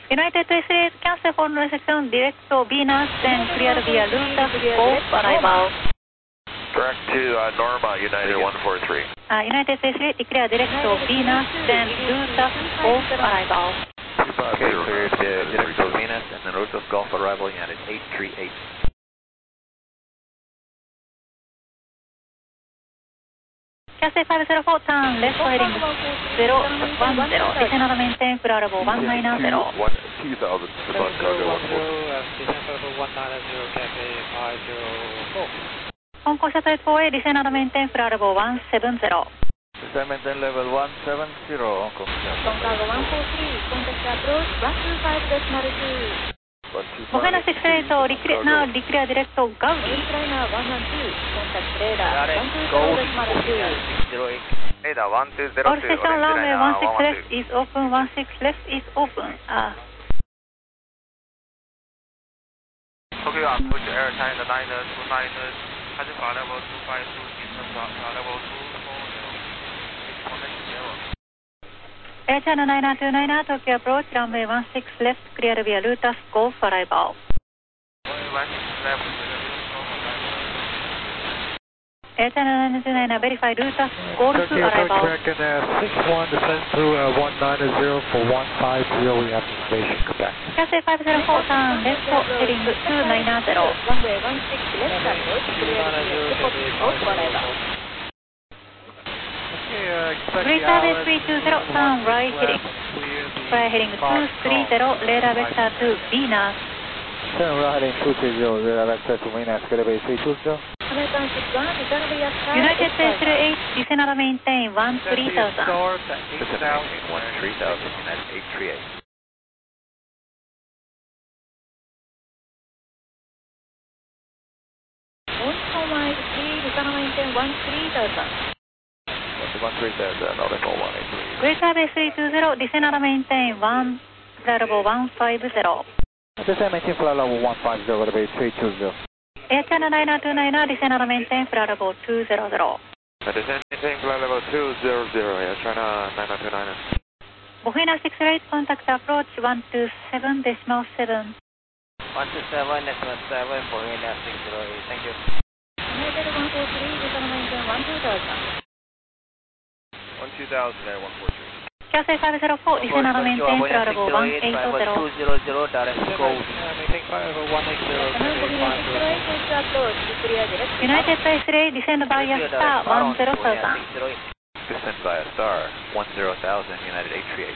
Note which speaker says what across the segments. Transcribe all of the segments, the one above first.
Speaker 1: United to S8, cancel for noise section, direct to Venus, then clear via Lutas, Golf, arrival.
Speaker 2: Direct to Norma, United 143.
Speaker 1: United to S8, declare direct to Venus, then Lutas, Golf, arrival.
Speaker 2: Okay, cleared direct to Venus, and then Lutas, Golf, arrival, United 838.
Speaker 1: Cancel 504, turn left heading 010, descend and maintain clear level 190.
Speaker 2: 2000, Sabot Cargo 14.
Speaker 3: Descend level 190, Cafe 504.
Speaker 1: Hong Kong Satellite 4A, descend and maintain clear level 170.
Speaker 2: Descend maintain level 170, Hong Kong.
Speaker 1: Hong Cargo 143, contact approach 125.2. Mohena 68, now declare direct to Gaudi. Liner 112, contact radar 120.2.
Speaker 2: Radar 1202,
Speaker 1: All station runway 16 left is open, 16 left is open.
Speaker 2: Okay, approach airtime 929, has flight level 252, flight level 240.
Speaker 1: Air China 9929, Tokyo approach, runway 16 left, clear via Lutas, Golf, arrival. Air China 9929, verify Lutas, Golf, arrival.
Speaker 3: American 61, descend through 190 for 150, we have station Quebec.
Speaker 1: Cafe 504, turn left, heading 290. Runway 16 left, approach, clear via Lutas, Golf, arrival. Greater Bay 320, turn right heading. Fly heading 230, radar vector to Venus.
Speaker 3: Turn right heading 230, radar vector to Venus, Greater Bay 320.
Speaker 1: American 61, return via sky. United Bay 38, descend and maintain 13000.
Speaker 2: Descend and maintain 13000, United 838.
Speaker 1: On wide 3, return and maintain 13000.
Speaker 2: 13000, Northern 183.
Speaker 1: Greater Bay 320, descend and maintain flight level 150.
Speaker 3: Descend maintain flight level 150, Greater Bay 320.
Speaker 1: Air China 9929, descend and maintain flight level 200.
Speaker 2: Descend maintain flight level 200, Air China 9929.
Speaker 1: Mohena 68, contact approach 127.7.
Speaker 3: 127.7, Mohena 608, thank you.
Speaker 1: United 143, descend and maintain 12000.
Speaker 2: 12000, Air 143.
Speaker 1: Cafe 504, descend and maintain flight level 180.
Speaker 3: 200, direct go. Maintain flight level 180,
Speaker 1: United Bay 3, descend via star 10000.
Speaker 2: Descend via star 10000, United 838.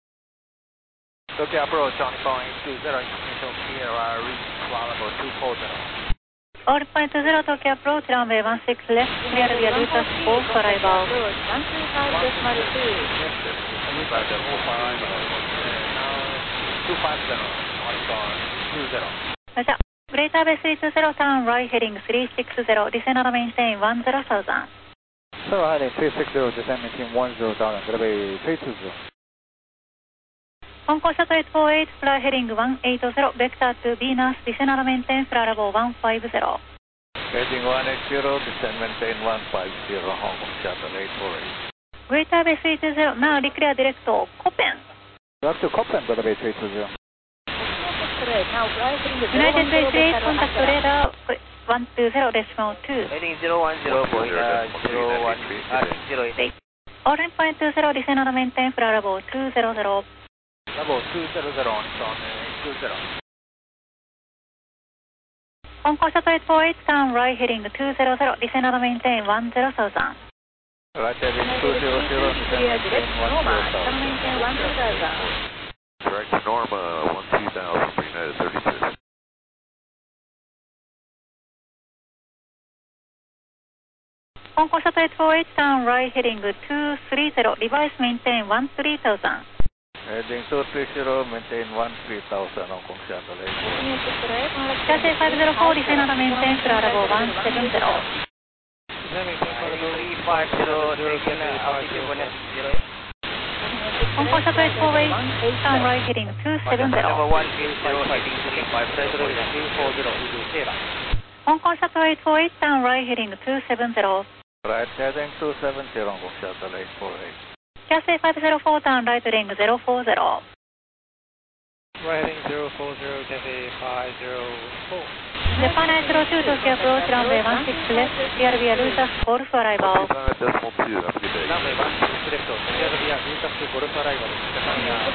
Speaker 3: Tokyo approach on Boeing 20, information clear, reach flight level 240.
Speaker 1: All point 0, Tokyo approach, runway 16 left, clear via Lutas, Golf, arrival. 125.2. Greater Bay 320, turn right heading 360, descend and maintain 10000.
Speaker 3: Turn right heading 360, descend maintain 10000, Greater Bay 320.
Speaker 1: Hong Kong Satellite 48, fly heading 180, vector to Venus, descend and maintain flight level 150.
Speaker 3: Heading 180, descend maintain 150, Hong Kong Satellite 48.
Speaker 1: Greater Bay 320, now declare direct to Copen.
Speaker 3: Direct to Copen, Greater Bay 320.
Speaker 1: United Bay 38, contact radar 120.2.
Speaker 3: Heading 010, Boeing 018.
Speaker 1: All point 20, descend and maintain flight level 200.
Speaker 3: Level 200 on 20.
Speaker 1: Hong Kong Satellite 48, turn right heading 200, descend and maintain 10000.
Speaker 3: Right heading 200, descend maintain 100,000.
Speaker 2: Direct to Norma 12000 for United 32.
Speaker 1: Hong Kong Satellite 48, turn right heading 230, device maintain 13000.
Speaker 3: Heading 230, maintain 13000, Hong Kong Satellite 48.
Speaker 1: Cafe 504, descend and maintain flight level 170. Hong Kong Satellite 48, turn right heading 270. Hong Kong Satellite 48, turn right heading 270.
Speaker 3: Right heading 270, Hong Kong Satellite 48.
Speaker 1: Cafe 504, turn right heading 040.
Speaker 4: We're heading 040 Cafe 504.
Speaker 1: Japan 902 Tokyo approach runway 16 left, clear via Lutas, Golf arrival.
Speaker 2: Japan 2, have a good day.
Speaker 4: Runway 16 left, clear via Lutas, Golf arrival. Japan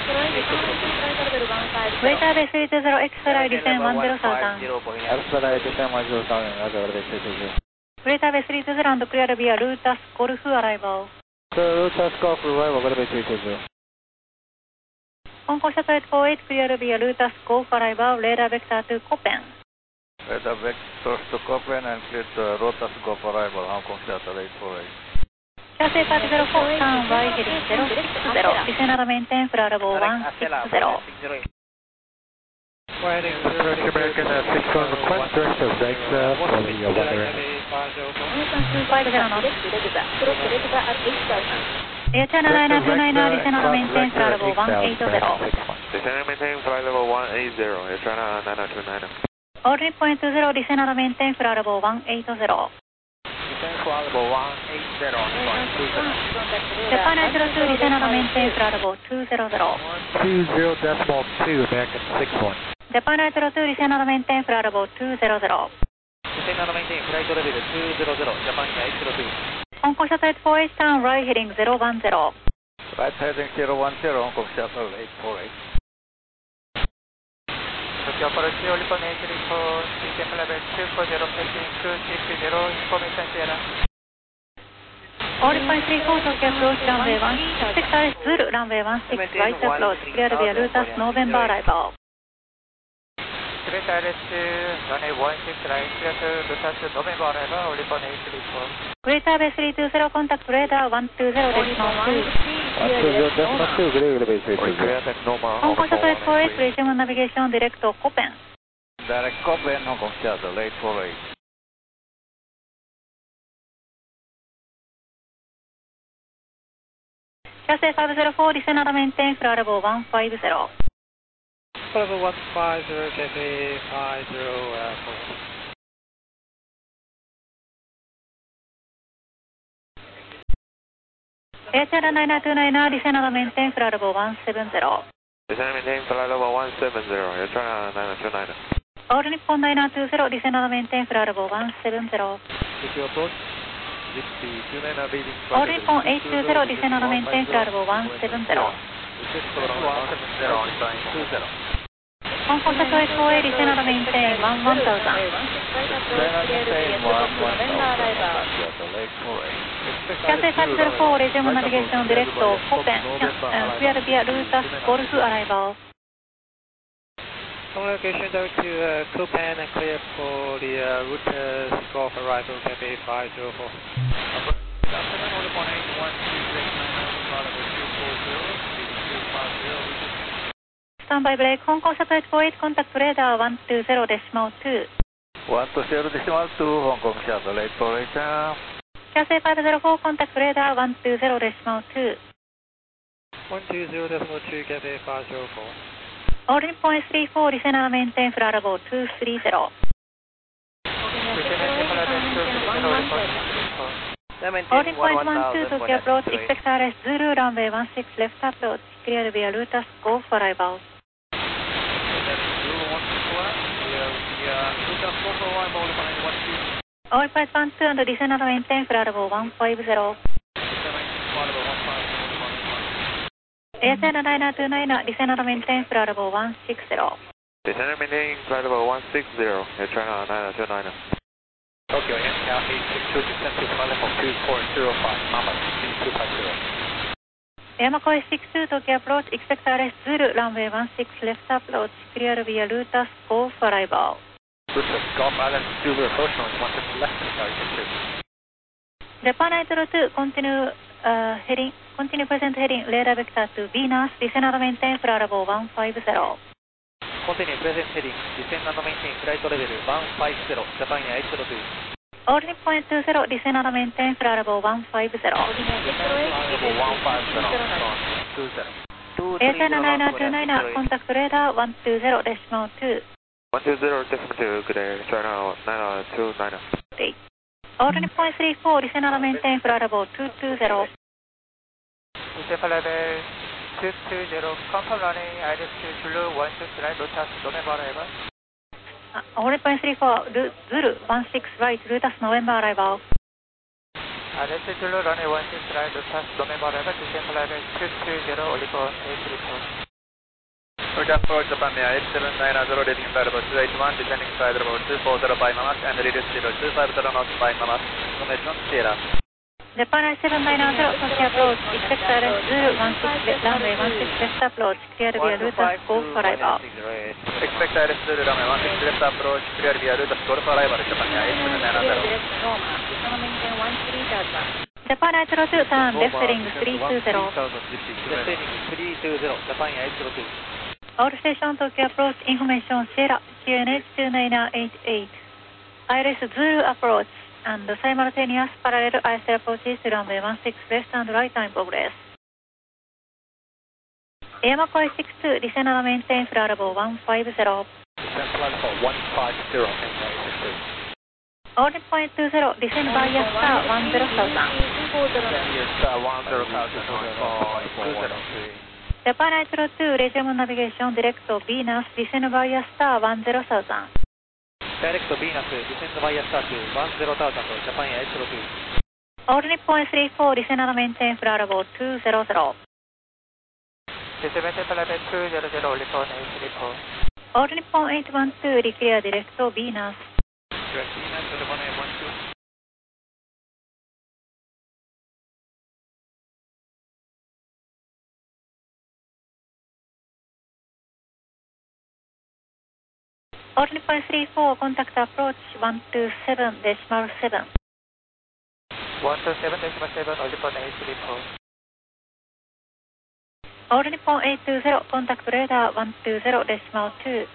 Speaker 4: 8
Speaker 1: Waiter base 30 X-ray descend 100,000.
Speaker 3: Expedite descend 100,000, other base 30.
Speaker 1: Waiter base 30 and clear via Lutas, Golf arrival.
Speaker 3: Lutas Golf arrival, other base 30.
Speaker 1: Hong Kong Shuttle 848, clear via Lutas, Golf arrival, radar vector to Copen.
Speaker 3: Radar vectors to Copen and clear to Rotas Golf arrival, Hong Kong Shuttle 848.
Speaker 1: Chassis 504, turn right heading 060, descend and maintain flight level 160.
Speaker 4: We're heading 040
Speaker 3: American 61 request direction of X for the weather.
Speaker 1: 50 knots. Air China 929, descend and maintain flight level 180.
Speaker 2: Descend and maintain flight level 180, Air China 929.
Speaker 1: Ordinary point 20, descend and maintain flight level 180.
Speaker 4: Descend flight level 180.
Speaker 1: Japan 902, descend and maintain flight level 200.
Speaker 3: 20.2, American 61.
Speaker 1: Japan 902, descend and maintain flight level 200.
Speaker 4: Descend and maintain flight level 200, Japan 802.
Speaker 1: Hong Kong Shuttle 848, turn right heading 010.
Speaker 3: Right heading 010, Hong Kong Shuttle 848.
Speaker 4: Tokyo approach, Olipon 834, system level 240, setting 260, information Sierra.
Speaker 1: All point 34, Tokyo approach, runway 16, sector is Zulu, runway 16, right approach, clear via Lutas, November arrival.
Speaker 4: Select RS2, runway 16, right, clear to Lutas, November arrival, Olipon 834.
Speaker 1: Greater base 320, contact radar 120.2.
Speaker 3: 120.2, Greater base 320.
Speaker 1: Hong Kong Shuttle 848, regional navigation direct to Copen.
Speaker 3: Direct Copen, Hong Kong Shuttle 848.
Speaker 1: Chassis 504, descend and maintain flight level 150.
Speaker 4: Level 150, Cafe 504.
Speaker 1: Air China 929, descend and maintain flight level 170.
Speaker 2: Descend and maintain flight level 170, Air China 929.
Speaker 1: All Nippon 920, descend and maintain flight level 170.
Speaker 4: Tokyo approach,
Speaker 1: All Nippon 820, descend and maintain flight level 170. Hong Kong Shuttle 848, descend and maintain 1000. Chassis 504, regional navigation direct to Copen, clear via Lutas, Golf arrival.
Speaker 4: On location direct to Copen and clear for the Lutas Golf arrival, Cafe 504.
Speaker 1: Standby break, Hong Kong Shuttle 848, contact radar 120.2.
Speaker 3: 120.2, Hong Kong Shuttle 848.
Speaker 1: Chassis 504, contact radar 120.2.
Speaker 4: 120.2, Cafe 504.
Speaker 1: Ordinary point 34, descend and maintain flight level 230. Ordinary point 12, Tokyo approach, expect RS Zulu, runway 16 left approach, clear via Lutas, Golf arrival. All point 12 and descend and maintain flight level 150. Air China 929, descend and maintain flight level 160.
Speaker 2: Descend and maintain flight level 160, Air China 929.
Speaker 3: Tokyo NCAL 862, descend to flight level 2405, Mama 3250.
Speaker 1: Yamaco 62, Tokyo approach, expect RS Zulu, runway 16 left approach, clear via Lutas, Golf arrival.
Speaker 3: Lutas, Golf Island, Zulu approach, runway 16 left, target 2.
Speaker 1: Japan 902, continue present heading, radar vector to Venus, descend and maintain flight level 150.
Speaker 4: Continue present heading, descend and maintain flight level 150, Japan 802.
Speaker 1: Ordinary point 20, descend and maintain flight level 150. Air China 929, contact radar 120.2.
Speaker 2: 120.2, good day, Air China 929.
Speaker 1: Ordinary point 34, descend and maintain flight level 220.
Speaker 4: Descend flight level 220, confirm running ILS Zulu 16 right, Lotus November arrival.
Speaker 1: Only point 34, Zulu 16 right, Lotus November arrival.
Speaker 4: ILS Zulu running 16 right, Lotus November arrival, descent level 220, only point 834.
Speaker 3: Roger, approach Japan Air 790, reading flight level 281, descending flight level 240 by Mamas, and reduce 0250 knots by Mamas, information Sierra.
Speaker 1: Japan Air 790, Tokyo approach, expect ILS Zulu 16, runway 16 left approach, clear via Lotus, go for arrival.
Speaker 3: Expect ILS Zulu runway 16 left approach, clear via Lotus, go for arrival, Japan Air 790.
Speaker 1: Japan Air 02, turn left heading 320.
Speaker 4: Descending 320, Japan Air 02.
Speaker 1: All station Tokyo approach, information Sierra, QNH 2988. ILS Zulu approach, and simultaneous parallel ISL approaches to runway 16 left and right time progress. Yamakai 62, descend and maintain flight level 150.
Speaker 3: Descend flight level 150, maintain.
Speaker 1: Only point 20, descend via star 10,000.
Speaker 3: Via star 10,000,
Speaker 1: Japan Air 02, resume navigation, direct to Venus, descend via star 10,000.
Speaker 4: Direct to Venus, descend via star to 10,000, Japan Air 02.
Speaker 1: Only point 34, descend and maintain flight level 200.
Speaker 4: Descend maintain flight level 200, only point 834.
Speaker 1: Only point 812, declare direct to Venus.
Speaker 3: Direct Venus, Japan Air 12.
Speaker 1: Only point 34, contact approach 127.7.
Speaker 4: 127.7, only point 834.
Speaker 1: Only point 820, contact radar 120.2.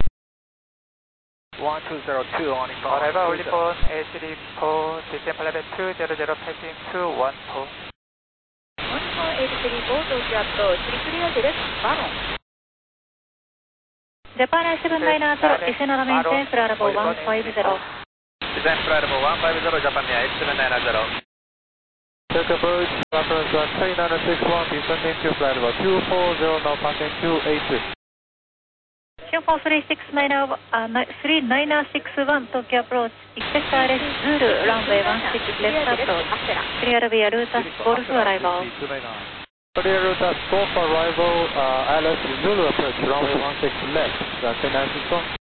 Speaker 3: 1202 on
Speaker 4: Arrival, only point 834, descent level 200, passing 214.
Speaker 1: Only point 834, Tokyo approach, clear direct Baron. Japan Air 790, descend and maintain flight level 150.
Speaker 3: Descend flight level 150, Japan Air 790.
Speaker 4: Tokyo approach 3961, descending to flight level 240, now passing 282.
Speaker 1: Shunpon 3961, Tokyo approach, expect ILS Zulu, runway 16 left approach, clear via Lotus, Golf arrival.
Speaker 4: Clear Lotus, Golf arrival, ILS Zulu approach, runway 16 left, 3961.